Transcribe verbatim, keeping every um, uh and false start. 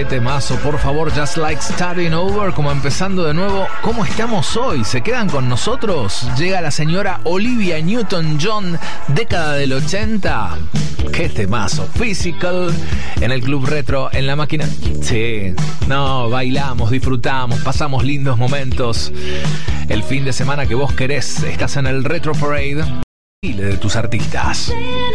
Qué temazo, por favor, Just Like Starting Over, como empezando de nuevo. ¿Cómo estamos hoy? ¿Se quedan con nosotros? Llega la señora Olivia Newton-John, década del ochenta. Qué temazo, Physical, en el Club Retro, en la máquina. Sí, no, bailamos, disfrutamos, pasamos lindos momentos. El fin de semana que vos querés, estás en el Retro Parade de tus artistas.